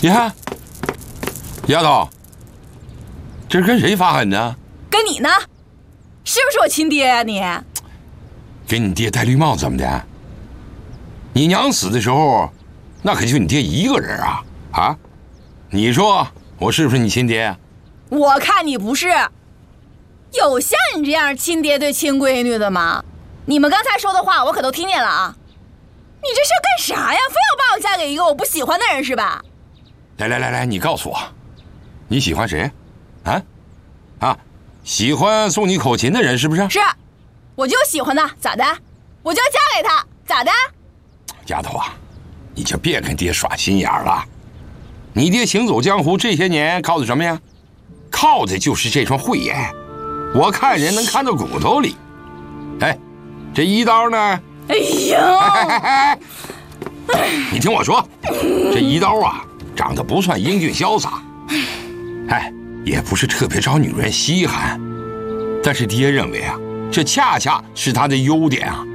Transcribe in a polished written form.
你看，丫头，这是跟谁发狠呢？ 跟你呢，是不是我亲爹呀你？ 给你爹戴绿帽怎么的？你娘死的时候，那可就你爹一个人啊！啊，你说我是不是你亲爹？ 我看你不是。有像你这样亲爹对亲闺女的吗？你们刚才说的话我可都听见了啊！你这是要干啥呀？非要把我嫁给一个我不喜欢的人是吧？ 来，你告诉我，你喜欢谁？啊，喜欢送你口琴的人是不是？ 是，我就喜欢他，咋的？我就要嫁给他，咋的？ 丫头啊，你就别跟爹耍心眼了。你爹行走江湖这些年靠的什么呀？靠的就是这双慧眼，我看人能看到骨头里。哎，这一刀呢？ 哎呀！ 你听我说，这一刀啊，长得不算英俊潇洒，也不是特别招女人稀罕，但是爹认为啊，这恰恰是他的优点啊。